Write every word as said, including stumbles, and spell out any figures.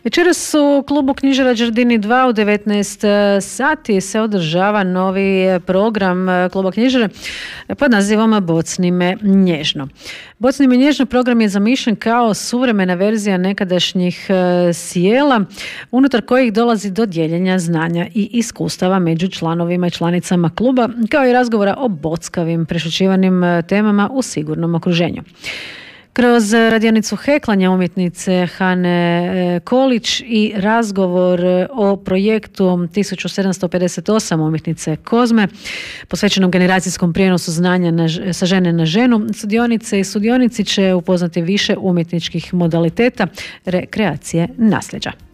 Večeras u klubu knjižara Đerdini dva u devetnaest sati se održava novi program kluba knjižare pod nazivom Bocni me nježno. Bocni me nježno program je zamišljen kao suvremena verzija nekadašnjih sjela unutar kojih dolazi do dijeljenja znanja i iskustava među članovima i članicama kluba, kao i razgovora o bockavim prešućivanim temama u sigurnom okruženju. Kroz radionicu heklanja umjetnice Hane Kolić i razgovor o projektu tisuću sedamsto pedeset osam umjetnice Kozme, posvećenom generacijskom prijenosu znanja na, sa žene na ženu, sudionice i sudionici će upoznati više umjetničkih modaliteta rekreacije nasljeđa.